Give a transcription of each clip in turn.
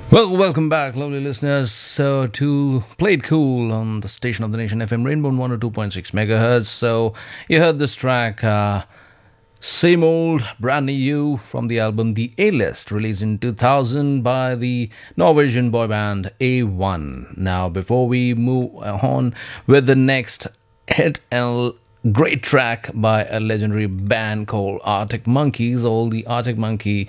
Well, welcome back, lovely listeners, to Play It Cool on the station of the nation, FM Rainbow 102.6 megahertz. So, you heard this track, Same Old, Brand New You, from the album The A-List, released in 2000 by the Norwegian boy band A1. Now, before we move on with the next hit and great track by a legendary band called Arctic Monkeys. All the Arctic Monkeys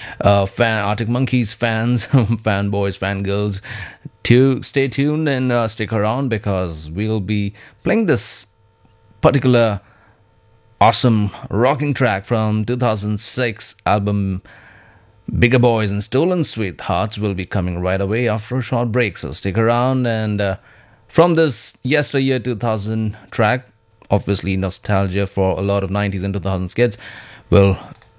fans, fanboys, fangirls, to stay tuned and stick around because we'll be playing this particular awesome rocking track from 2006 album Bigger Boys and Stolen Sweethearts will be coming right away after a short break. So stick around and from this yesteryear 2000 track, obviously nostalgia for a lot of 90s and 2000s kids, we'll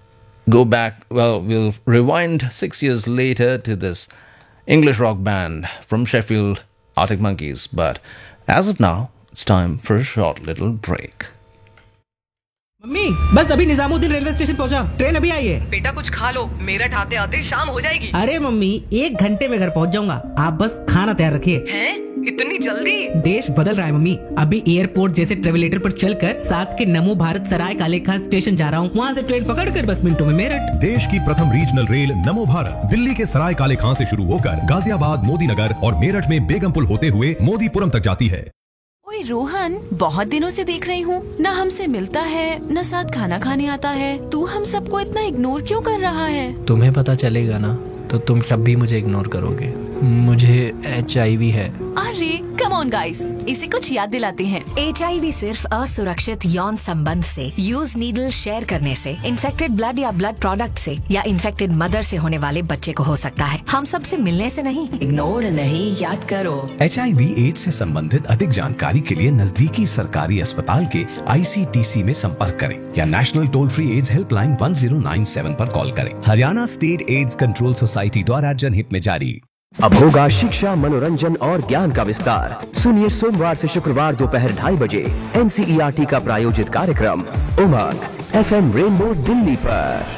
rewind 6 years later to this English rock band from Sheffield, Arctic Monkeys. But as of now, it's time for a short little break. Mummy बस अभी Nizamuddin railway station पहुंचा, train अभी आई है। बेटा कुछ खा लो, मेरठ आते आते शाम हो जाएगी। अरे मम्मी 1 घंटे में घर पहुंच जाऊंगा, आप बस खाना तैयार रखिए। हैं? इतनी जल्दी? देश बदल रहा है मम्मी, अभी एयरपोर्ट जैसे ट्रेवलेटर पर चलकर साथ के नमो भारत सराय काले खान स्टेशन जा रहा हूँ, वहाँ से ट्रेन पकड़कर बस मिनटों में मेरठ। देश की प्रथम रीजनल रेल नमो भारत दिल्ली के सराय काले खान से शुरू होकर गाजियाबाद, मोदी नगर और मेरठ में बेगमपुल होते हुए मोदीपुरम तक जाती है। ओए रोहन, बहुत दिनों से देख रही हूँ, न हमसे मिलता है न साथ खाना खाने आता है। तू हम सबको इतना इग्नोर क्यों कर रहा है? तुम्हें पता चलेगा ना तो तुम सब भी मुझे इग्नोर करोगे। मुझे HIV है। अरे कम ऑन गाइस, इसे कुछ याद दिलाते हैं। HIV सिर्फ असुरक्षित यौन संबंध से, यूज नीडल शेयर करने से, इन्फेक्टेड ब्लड या ब्लड प्रोडक्ट से या इन्फेक्टेड मदर से होने वाले बच्चे को हो सकता है। हम सब से मिलने से नहीं। इग्नोर नहीं, याद करो। HIV एड्स से संबंधित अधिक जानकारी के लिए नजदीकी सरकारी अस्पताल के ICTC में संपर्क करें या national toll free ads helpline 1097 पर कॉल करें। Haryana state AIDS control society द्वारा जनहित में जारी। अब होगा शिक्षा, मनोरंजन और ज्ञान का विस्तार। सुनिए सोमवार से शुक्रवार दोपहर 2:30 बजे NCERT का प्रायोजित कार्यक्रम उमंग FM रेनबो दिल्ली पर।